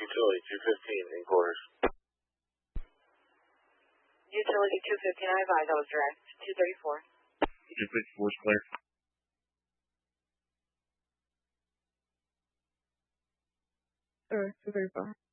Utility 215 in quarters. Utility 215, I advise I was direct. 234. 254 is clear. Or 235.